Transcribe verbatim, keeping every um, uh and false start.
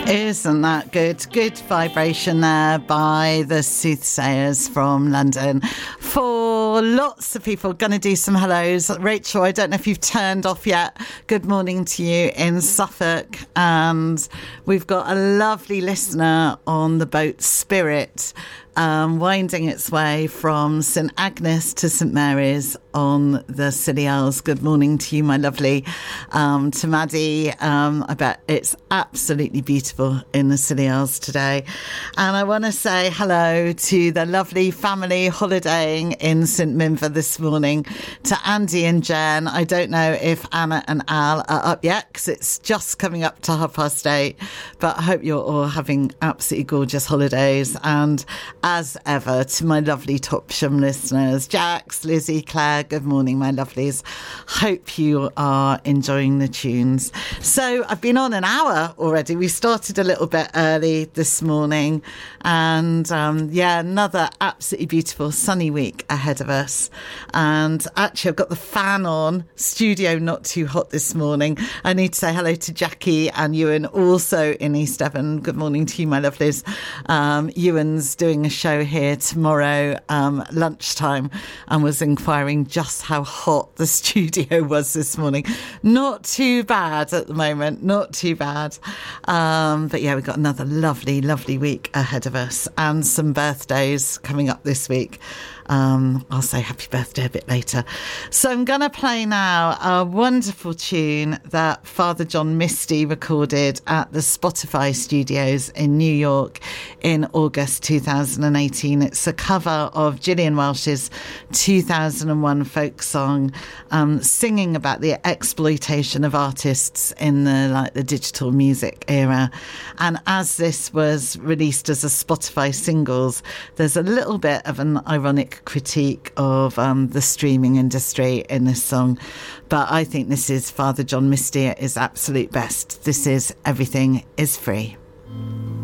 Isn't that good? Good vibration there by the Soothsayers from London. For lots of people, going to do some hellos. Rachel, I don't know if you've turned off yet. Good morning to you in Suffolk. And we've got a lovely listener on the boat Spirit, um, winding its way from St Agnes to St Mary's on the Scilly Isles. Good morning to you, my lovely. Um, to Maddie, um, I bet it's absolutely beautiful in the Scilly Isles today. And I want to say hello to the lovely family holidaying in St Minver this morning, to Andy and Jen. I don't know if Anna and Al are up yet because it's just coming up to half past eight, but I hope you're all having absolutely gorgeous holidays. And as ever, to my lovely Topsham listeners, Jax, Lizzie, Claire, good morning, my lovelies. Hope you are enjoying the tunes. So I've been on an hour already. We started a little bit early this morning, and um, yeah, another absolutely beautiful sunny week ahead of us. And actually, I've got the fan on, studio not too hot this morning. I need to say hello to Jackie and Ewan, also in East Devon. Good morning to you, my lovelies. Um, Ewan's doing a show here tomorrow um, lunchtime, and was inquiring just how hot the studio was this morning. Not too bad at the moment, not too bad. Um, but yeah, we've got another lovely, lovely week ahead of us, and some birthdays coming up this week. Um, I'll say happy birthday a bit later. So I'm going to play now a wonderful tune that Father John Misty recorded at the Spotify studios in New York in August two thousand eighteen. It's a cover of Gillian Welsh's two thousand one folk song, um, singing about the exploitation of artists in the like the digital music era. And as this was released as a Spotify singles, there's a little bit of an ironic critique of um, the streaming industry in this song, but I think this is Father John Misty at his absolute best. This is Everything is Free.